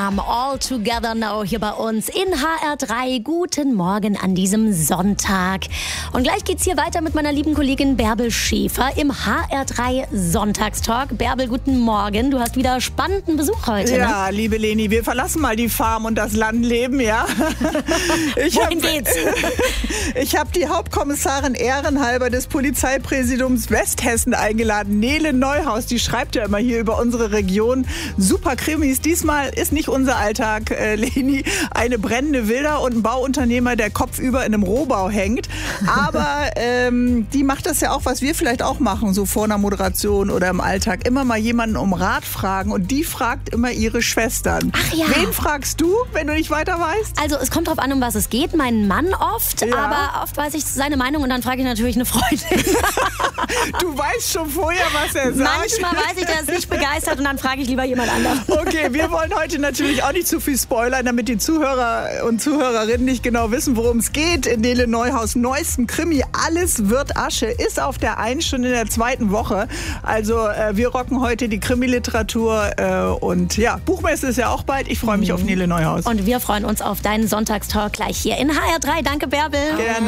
Farm, All Together Now hier bei uns in HR3. Guten Morgen an diesem Sonntag. Und gleich geht's hier weiter mit meiner lieben Kollegin Bärbel Schäfer im HR3 Sonntagstalk. Bärbel, guten Morgen. Du hast wieder spannenden Besuch heute. Ja, ne? Liebe Leni, wir verlassen mal die Farm und das Landleben, ja. Wohin geht's? Ich habe die Hauptkommissarin ehrenhalber des Polizeipräsidiums Westhessen eingeladen, Nele Neuhaus. Die schreibt ja immer hier über unsere Region super Krimis. Diesmal ist nicht unser Alltag, Leni, eine brennende Villa und ein Bauunternehmer, der kopfüber in einem Rohbau hängt. Aber die macht das ja auch, was wir vielleicht auch machen, so vor einer Moderation oder im Alltag. Immer mal jemanden um Rat fragen und die fragt immer ihre Schwestern. Ach ja. Wen fragst du, wenn du nicht weiter weißt? Also es kommt drauf an, um was es geht. Mein Mann oft, Ja. aber oft weiß ich seine Meinung und dann frage ich natürlich eine Freundin. Du weißt schon vorher, was er sagt. Manchmal weiß ich, der ist nicht begeistert und dann frage ich lieber jemand anderen. Okay, wir wollen heute natürlich auch nicht zu viel spoilern, damit die Zuhörer und Zuhörerinnen nicht genau wissen, worum es geht. In Nele Neuhaus neuesten Krimi Alles wird Asche ist auf der einen schon in der zweiten Woche. Also wir rocken heute die Krimi-Literatur und ja, Buchmesse ist ja auch bald. Ich freue mich auf Nele Neuhaus. Und wir freuen uns auf deinen Sonntagstalk gleich hier in HR3. Danke, Bärbel. Gerne.